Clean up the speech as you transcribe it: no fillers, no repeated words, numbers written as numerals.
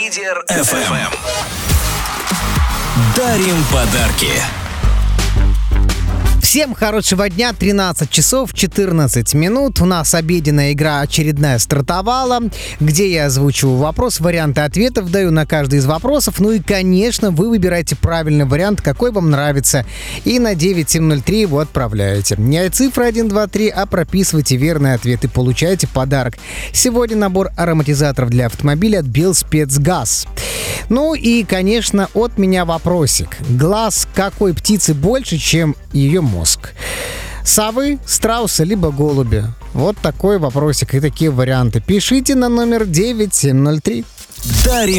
Лидер FM. Дарим подарки. Всем хорошего дня, 13 часов 14 минут. У нас обеденная игра очередная стартовала, где я озвучиваю вопрос, варианты ответов даю на каждый из вопросов. Ну и, конечно, вы выбираете правильный вариант, какой вам нравится. И на 9703 его отправляете. Не цифры 1, 2, 3, а прописывайте верный ответ и получаете подарок. Сегодня набор ароматизаторов для автомобиля от Белспецгаз. Ну и, конечно, от меня вопросик. Глаз какой птицы больше, чем ее мозг? Совы, страуса, либо голуби? Вот такой вопросик и такие варианты. Пишите на номер 9703. Дарим